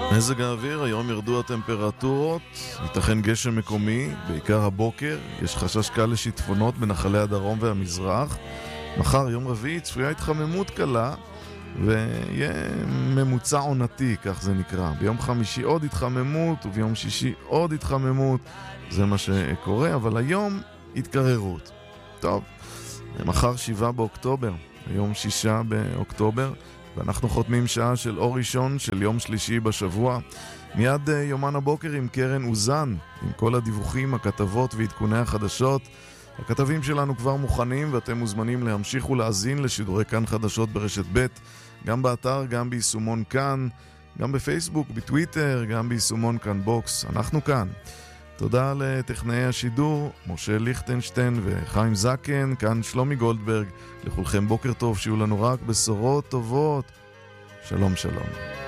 מזג האוויר, היום ירדו הטמפרטורות, ייתכן גשם מקומי, בעיקר הבוקר, יש חשש קל לשיטפונות בנחלי הדרום והמזרח. מחר, יום רביעי, צפויה התחממות קלה, ויהיה ממוצע עונתי, כך זה נקרא. ביום חמישי עוד התחממות, וביום שישי עוד התחממות, זה מה שקורה, אבל היום התקררות. טוב, מחר 7 באוקטובר, היום 6 באוקטובר, ואנחנו חותמים שעה של אור ראשון של יום שלישי בשבוע. מיד יומן הבוקר עם קרן אוזן, עם כל הדיווחים, הכתבות ועדכוני החדשות. הכתבים שלנו כבר מוכנים, ואתם מוזמנים להמשיך ולהאזין לשידורי כאן חדשות ברשת ב', גם באתר, גם ביישומון כאן, גם בפייסבוק, בטוויטר, גם ביישומון כאן בוקס. אנחנו כאן. תודה לטכנאי השידור, משה ליכטנשטיין וחיים זקן, כאן שלומי גולדברג. לכולכם בוקר טוב, שיהיו לנו רק בשורות טובות. שלום שלום.